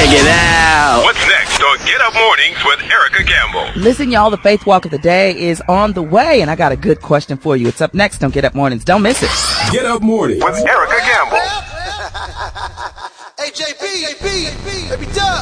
Check it out. What's next on Get Up Mornings with Erica Campbell? Listen, y'all, the Faith Walk of the Day is on the way, and I got a good question for you. It's up next on Get Up Mornings. Don't miss it. Get Up Mornings with Erica Campbell. Hey, JB, baby, Dub.